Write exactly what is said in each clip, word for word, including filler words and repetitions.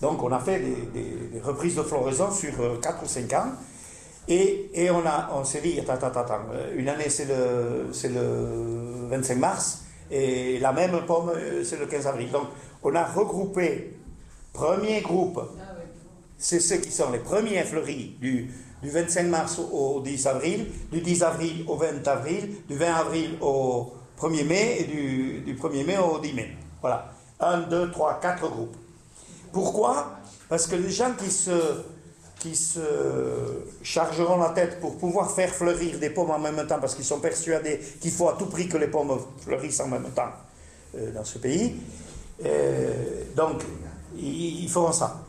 Donc on a fait des, des, des reprises de floraison sur quatre ou cinq ans. Et, et on, a, on s'est dit, attends, attends, attends, une année c'est le, c'est le vingt-cinq mars, et la même pomme c'est le quinze avril. Donc on a regroupé, premier groupe, c'est ceux qui sont les premiers fleuris du, du vingt-cinq mars au dix avril, du dix avril au vingt avril, du vingt avril au premier mai, et du, du premier mai au dix mai. Voilà, un, deux, trois, quatre groupes. Pourquoi? Parce que les gens qui se... qui se chargeront la tête pour pouvoir faire fleurir des pommes en même temps, parce qu'ils sont persuadés qu'il faut à tout prix que les pommes fleurissent en même temps euh, dans ce pays. Euh, donc, ils, ils feront ça.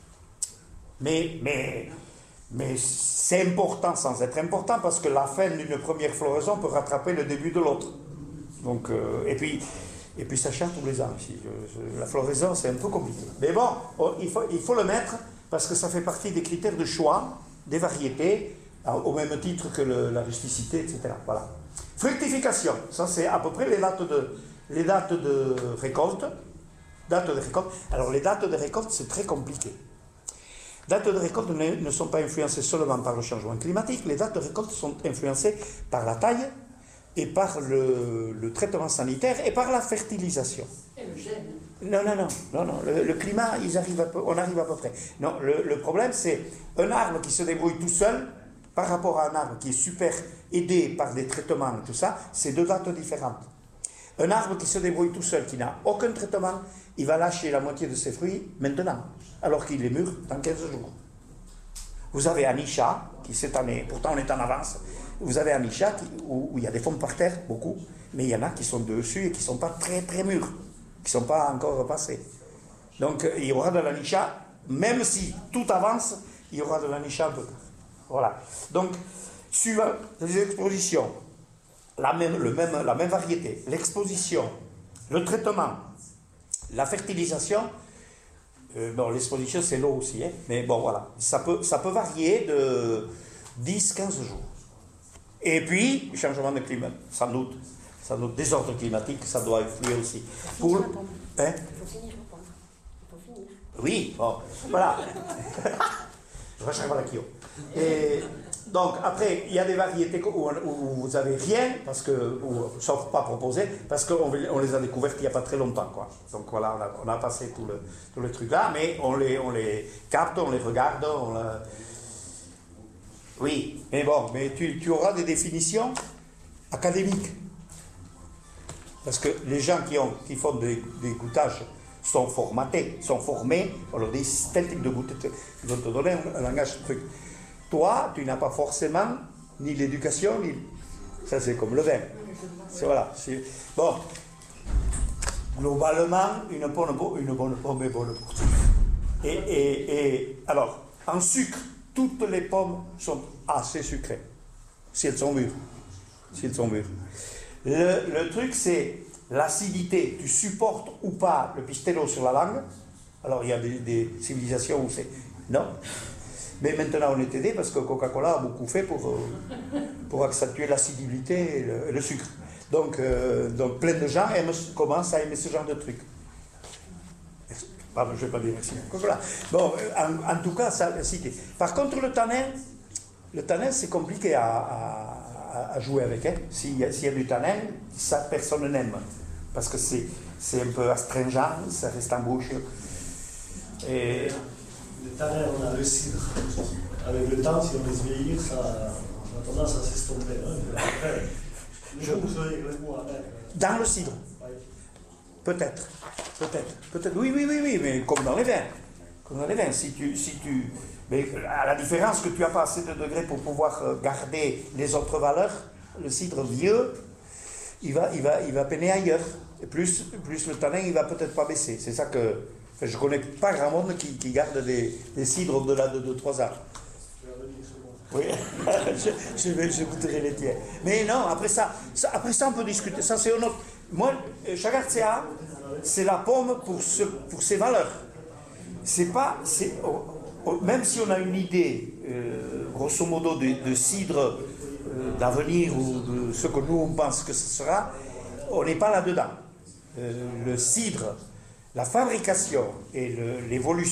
Mais, mais, mais c'est important sans être important, parce que la fin d'une première floraison peut rattraper le début de l'autre. Donc, euh, et puis... Et puis ça change tous les ans ici. La floraison, c'est un peu compliqué. Mais bon, il faut, il faut le mettre, parce que ça fait partie des critères de choix, des variétés, au même titre que le, la rusticité, et cetera. Voilà. Fructification, ça c'est à peu près les dates de, les dates de récolte. Dates de récolte. Alors les dates de récolte, c'est très compliqué. Dates de récolte ne, ne sont pas influencées seulement par le changement climatique, les dates de récolte sont influencées par la taille, et par le, le traitement sanitaire, et par la fertilisation. Et le gène. Non, non, non, non, non. Le, le climat, ils arrivent à peu, on arrive à peu près. Non, le, le problème, c'est un arbre qui se débrouille tout seul, par rapport à un arbre qui est super aidé par des traitements, tout ça, c'est deux dates différentes. Un arbre qui se débrouille tout seul, qui n'a aucun traitement, il va lâcher la moitié de ses fruits maintenant, alors qu'il est mûr dans quinze jours. Vous avez Anisha, qui cette année, pourtant on est en avance, vous avez Anisha qui, où, où il y a des pommes par terre, beaucoup, mais il y en a qui sont dessus et qui ne sont pas très très mûrs, qui ne sont pas encore passés. Donc il y aura de l'Anisha, même si tout avance, il y aura de l'Anisha un peu tard. Voilà. Donc, suivant les expositions, la même, le même, la même variété, l'exposition, le traitement, la fertilisation, euh, bon, l'exposition c'est l'eau aussi, hein, mais bon voilà, ça peut, ça peut varier de dix à quinze jours. Et puis, changement de climat, sans doute, sans doute, désordre climatique, ça doit influer aussi. Pour... Hein? Il faut finir, papa. Il faut finir. Oui, bon, voilà. Je vais changer la Kyo. Et donc, après, il y a des variétés où, où vous n'avez rien, parce que, ou, sauf pas proposé, parce qu'on on les a découvertes il n'y a pas très longtemps, quoi. Donc voilà, on a, on a passé tout le, tout le truc là, mais on les, on les capte, on les regarde, on la... Oui, mais bon, mais tu, tu auras des définitions académiques. Parce que les gens qui, ont, qui font des, des goûtages sont formatés, sont formés, on leur dit tel type de goûter, ils vont te donner un, un langage truc. Toi, tu n'as pas forcément ni l'éducation, ni... Ça, c'est comme le vin. C'est, voilà, c'est... Bon, globalement, une bonne, une bonne pomme est bonne pour tout. Et, et, et alors, en sucre, toutes les pommes sont assez sucrées, si elles sont mûres. Si elles sont mûres. Le, le truc, c'est l'acidité. Tu supportes ou pas le pistello sur la langue. Alors, il y a des, des civilisations où c'est... Non. Mais maintenant, on est aidé parce que Coca-Cola a beaucoup fait pour, pour accentuer l'acidité et le, et le sucre. Donc, euh, donc, plein de gens aiment, commencent à aimer ce genre de truc. Ah, je ne vais pas dire merci. Voilà. Bon, en, en tout cas, ça cité. Par contre, le tanin, le tanin, c'est compliqué à, à, à jouer avec. Hein. S'il y a, s'il y a du tanin, ça, personne n'aime. Parce que c'est, c'est un peu astringent, ça reste en bouche. Et... Le tanin, on a le cidre. Avec le temps, si on laisse vieillir, ça, ça a tendance à s'estomper. Hein. Je... Dans le cidre. Peut-être, peut-être, peut-être, oui, oui, oui, oui, mais comme dans les vins, comme dans les vins, si tu, si tu, mais à la différence que tu n'as pas assez de degrés pour pouvoir garder les autres valeurs, le cidre vieux, il va, il va, il va peiner ailleurs, et plus, plus le tanin, il va peut-être pas baisser, c'est ça que, enfin, je connais pas grand monde qui, qui garde des, des cidres au-delà de deux trois ans. Oui, je, je, vais, je goûterai les tiens. Mais non, après ça, ça, après ça on peut discuter. Ça, c'est un autre. Moi, Chagartzea, c'est la pomme pour, ce, pour ses valeurs. C'est pas, c'est, oh, oh, même si on a une idée, euh, grosso modo, de, de cidre euh, d'avenir ou de ce que nous on pense que ce sera, on n'est pas là-dedans. Euh, le cidre, la fabrication et le, l'évolution